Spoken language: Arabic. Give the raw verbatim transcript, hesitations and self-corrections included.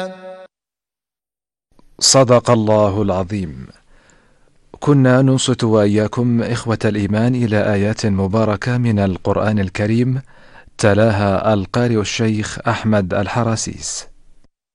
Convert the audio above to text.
صدق الله العظيم. كنا ننصت وإياكم إخوة الإيمان إلى آيات مباركة من القرآن الكريم، تلاها القارئ الشيخ أحمد الحراسيس.